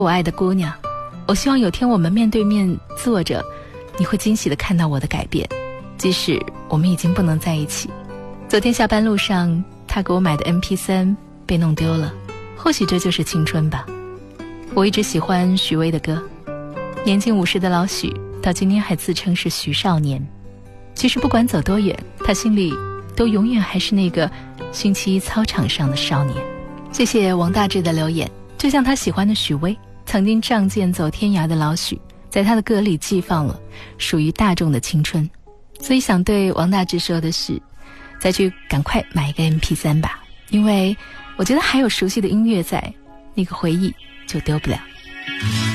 我爱的姑娘，我希望有天我们面对面坐着，你会惊喜地看到我的改变，即使我们已经不能在一起。昨天下班路上，他给我买的 MP3 被弄丢了，或许这就是青春吧。我一直喜欢许巍的歌，年近50的老许到今天还自称是许少年。其实不管走多远，他心里都永远还是那个星期一操场上的少年。谢谢王大志的留言。就像他喜欢的许巍，曾经仗剑走天涯的老许，在他的歌里寄放了属于大众的青春。所以想对王大志说的是，再去赶快买一个 MP3 吧，因为我觉得还有熟悉的音乐在，那个回忆就丢不了。